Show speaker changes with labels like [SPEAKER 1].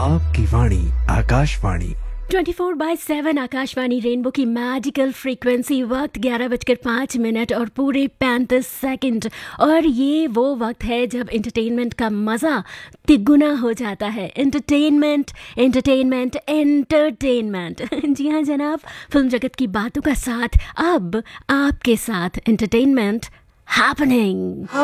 [SPEAKER 1] आपकी वाणी आकाशवाणी
[SPEAKER 2] 24/7 आकाशवाणी रेनबो की magical frequency. वक्त 11:05 और पूरे 35 सेकंड। और ये वो वक्त है जब एंटरटेनमेंट का मज़ा तिगुना हो जाता है। एंटरटेनमेंट एंटरटेनमेंट एंटरटेनमेंट जी हाँ जनाब, फिल्म जगत की बातों का साथ अब आपके साथ एंटरटेनमेंट हैपनिंग।